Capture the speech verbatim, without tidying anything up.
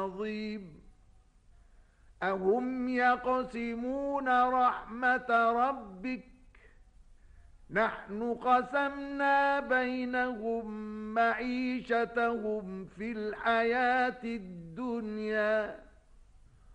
عظيم. أهم يقسمون رحمة ربك نحن قسمنا بينهم معيشتهم في الحياة الدنيا